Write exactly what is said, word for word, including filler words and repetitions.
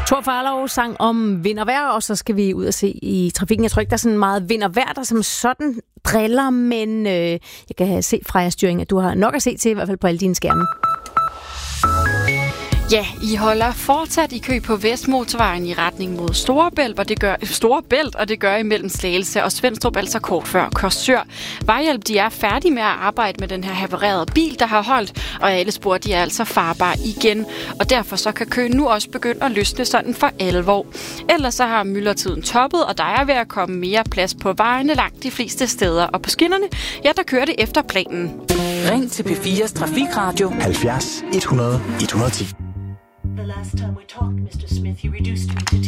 Thor Farlov sang om vind og vejr, og så skal vi ud og se i trafikken. Jeg tror ikke, der er sådan meget vind og vejr, der som sådan driller, men øh, jeg kan se fra jeres styring, at du har nok at se til, i hvert fald på alle dine skærme. Ja, I holder fortsat i kø på Vestmotorvejen i retning mod Storebælt, og det gør Storebælt, og det gør imellem Slagelse og Svenstrup, altså kort før Korsør. Vejhjælp, de er færdige med at arbejde med den her havererede bil, der har holdt, og alle spor, de er altså farbare igen. Og derfor så kan køen nu også begynde at løsne sådan for alvor. Ellers så har myldretiden toppet, og der er ved at komme mere plads på vejene langt de fleste steder. Og på skinnerne, ja, der kører det efter planen. Ring til P fires Trafikradio halvfjerds et hundrede et hundrede og ti. The last time we talked, mister Smith, you reduced me to